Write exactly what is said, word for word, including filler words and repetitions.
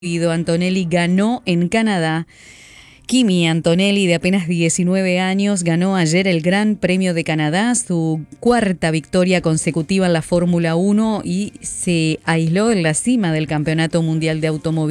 Guido Antonelli ganó en Canadá. Kimi Antonelli, de apenas diecinueve años, ganó ayer el Gran Premio de Canadá, su cuarta victoria consecutiva en la Fórmula uno, y se aisló en la cima del Campeonato Mundial de Automovilismo.